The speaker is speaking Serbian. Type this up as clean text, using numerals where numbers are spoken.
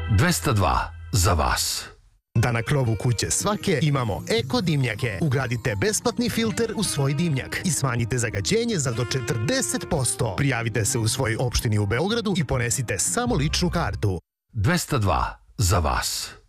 202 za vas. Da na krovu kuće svake imamo eko dimnjake. Ugradite besplatni filter u svoj dimnjak i smanjite zagađenje za do 40%. Prijavite se u svojoj opštini u Beogradu i ponesite samo ličnu kartu. 202 za vas.